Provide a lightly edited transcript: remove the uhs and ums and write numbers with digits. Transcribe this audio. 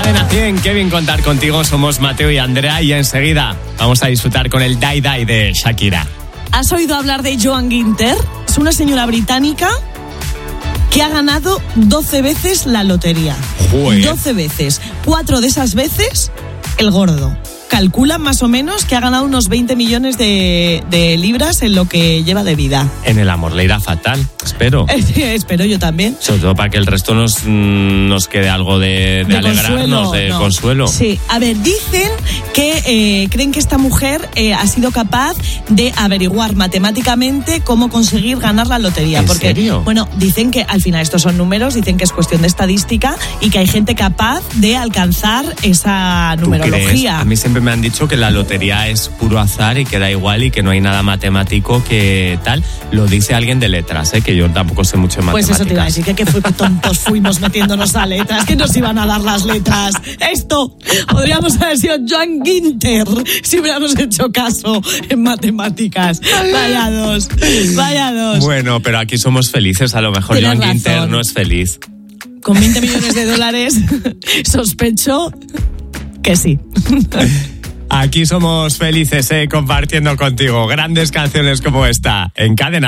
Cadena 100, qué bien contar contigo. Somos Mateo y Andrea y enseguida vamos a disfrutar con el Die Die de Shakira. ¿Has oído hablar de Joan Ginter? Es una señora británica que ha ganado 12 veces la lotería. Joder. 12 veces. 4 de esas veces, el gordo. Calculan más o menos que ha ganado unos 20 millones de libras en lo que lleva de vida. En el amor le irá fatal, espero. Espero yo también. Sobre todo para que el resto nos quede algo de alegrarnos, de consuelo. Sí, a ver, dicen que creen que esta mujer ha sido capaz de averiguar matemáticamente cómo conseguir ganar la lotería. ¿En porque, serio? Bueno, dicen que al final estos son números, dicen que es cuestión de estadística y que hay gente capaz de alcanzar esa numerología. ¿Crees? A mí siempre me han dicho que la lotería es puro azar y que da igual y que no hay nada matemático que tal. Lo dice alguien de letras, que yo tampoco sé mucho de matemáticas. Pues eso te iba a decir, que tontos fuimos metiéndonos a letras, que nos iban a dar las letras. Esto podríamos haber sido Joan Ginter si hubiéramos hecho caso en matemáticas. Vaya dos. Bueno, pero aquí somos felices, a lo mejor Tienes Joan Ginter razón. no es feliz. Con 20 millones de dólares, sospecho que sí. Aquí somos felices, compartiendo contigo grandes canciones como esta en Cadena.